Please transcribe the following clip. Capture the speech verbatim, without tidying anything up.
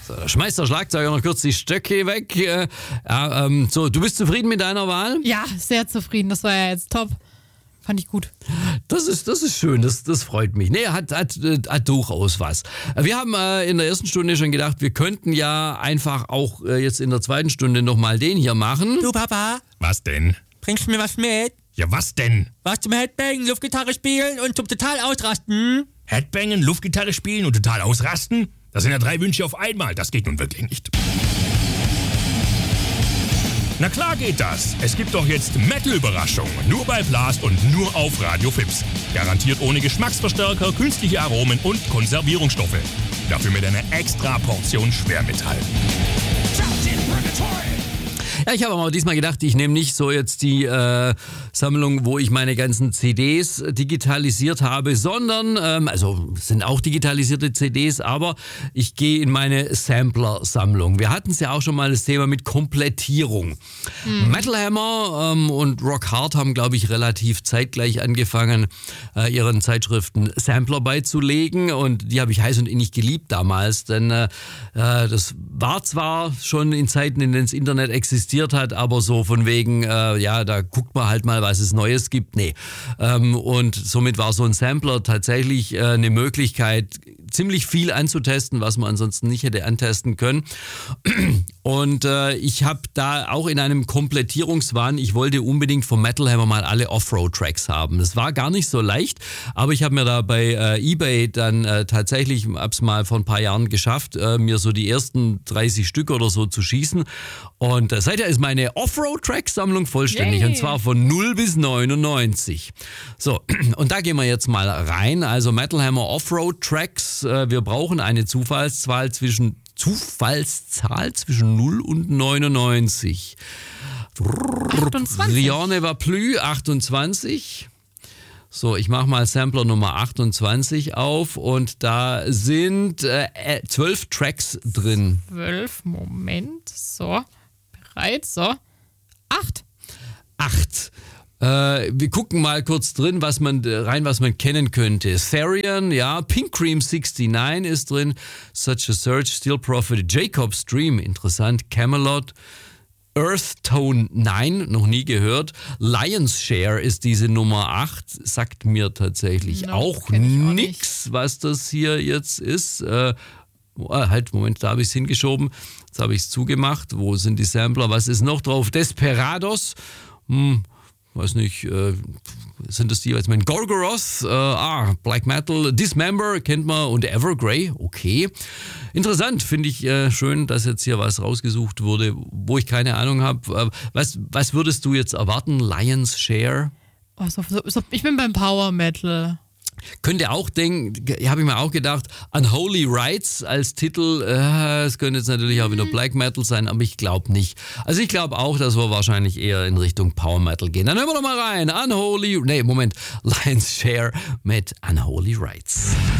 So, da schmeißt der Schlagzeuger noch kurz die Stöcke weg. Äh, ja, ähm, so, du bist zufrieden mit deiner Wahl? Ja, sehr zufrieden. Das war ja jetzt top. Fand ich gut. Das ist, das ist schön, das, das freut mich. Nee, hat, hat, hat durchaus was. Wir haben äh, in der ersten Stunde schon gedacht, wir könnten ja einfach auch äh, jetzt in der zweiten Stunde nochmal den hier machen. Du Papa, Was denn? bringst du mir was mit? Ja, was denn? Was zum Headbang, Luftgitarre spielen und zum total ausrasten? Headbangen, Luftgitarre spielen und total ausrasten? Das sind ja drei Wünsche auf einmal. Das geht nun wirklich nicht. Na klar geht das. Es gibt doch jetzt Metal-Überraschung. Nur bei Blast und nur auf Radio Fips. Garantiert ohne Geschmacksverstärker, künstliche Aromen und Konservierungsstoffe. Dafür mit einer extra Portion Schwermetall. Ja, ich habe aber diesmal gedacht, ich nehme nicht so jetzt die äh, Sammlung, wo ich meine ganzen C Ds digitalisiert habe, sondern, ähm, also es sind auch digitalisierte C Ds, aber ich gehe in meine Sampler-Sammlung. Wir hatten es ja auch schon mal das Thema mit Komplettierung. Mhm. Metal Hammer ähm, und Rock Hard haben, glaube ich, relativ zeitgleich angefangen, äh, ihren Zeitschriften Sampler beizulegen, und die habe ich heiß und innig geliebt damals, denn äh, das war zwar schon in Zeiten, in denen das Internet existiert hat, aber so von wegen, äh, ja, da guckt man halt mal, was es Neues gibt. Nee. Ähm, und somit war so ein Sampler tatsächlich äh, eine Möglichkeit, ziemlich viel anzutesten, was man ansonsten nicht hätte antesten können. Und äh, ich habe da auch in einem Komplettierungswahn, ich wollte unbedingt vom Metal Hammer mal alle Offroad-Tracks haben. Das war gar nicht so leicht, aber ich habe mir da bei äh, eBay dann äh, tatsächlich, hab's mal vor ein paar Jahren geschafft, äh, mir so die ersten dreißig Stück oder so zu schießen. Und äh, seither ist meine Offroad-Track-Sammlung vollständig. Yay. Und zwar von null bis neunundneunzig. So, und da gehen wir jetzt mal rein. Also Metal Hammer Offroad-Tracks. Äh, wir brauchen eine Zufallszahl zwischen Zufallszahl zwischen null und neunundneunzig. achtundzwanzig. Rien ne va plus, achtundzwanzig. So, ich mache mal Sampler Nummer achtundzwanzig auf und da sind äh, zwölf Tracks drin. Zwölf, Moment. So, bereit, so. Acht. Acht. Äh, wir gucken mal kurz drin, was man rein, was man kennen könnte. Therion, ja, Pink Cream neunundsechzig ist drin, Such a Surge, Steel Prophet, Jacob's Dream, interessant, Camelot, Earth Tone neun, noch nie gehört. Lion's Share ist diese Nummer acht, sagt mir tatsächlich No, auch kenn ich auch nix, was das hier jetzt ist. Äh, halt, Moment, da habe ich es hingeschoben. Jetzt habe ich es zugemacht. Wo sind die Sampler? Was ist noch drauf? Desperados. Hm, weiß nicht, äh, sind das die jetzt mein Gorgoroth, äh, ah, Black Metal, Dismember kennt man und Evergrey, okay. Interessant, finde ich äh, schön, dass jetzt hier was rausgesucht wurde, wo ich keine Ahnung habe. Äh, was, was würdest du jetzt erwarten? Lion's Share? Oh, so, so, so, ich bin beim Power Metal. Könnte auch denken, habe ich mir auch gedacht, Unholy Rites als Titel, äh, es könnte jetzt natürlich auch wieder Black Metal sein, aber ich glaube nicht. Also ich glaube auch, dass wir wahrscheinlich eher in Richtung Power Metal gehen. Dann hören wir doch mal rein. Unholy, nee, Moment, Lion's Share mit Unholy Rites.